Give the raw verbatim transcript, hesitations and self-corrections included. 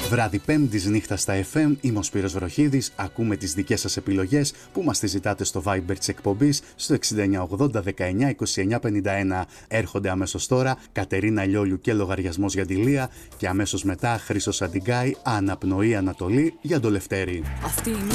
Βράδυ Πέμπτης νύχτα στα εφ εμ, είμαι ο Σπύρος Βροχίδης, ακούμε τις δικές σας επιλογές που μας τις ζητάτε στο Viber της εκπομπής στο εξήντα εννιά ογδόντα δεκαεννιά είκοσι εννιά πενήντα ένα. Έρχονται αμέσως τώρα Κατερίνα Λιόλιου και Λογαριασμός για τη Λία και αμέσως μετά Χρήστος Αντιγκάη, Αναπνοή Ανατολή για το Λευτέρη. Αυτή είναι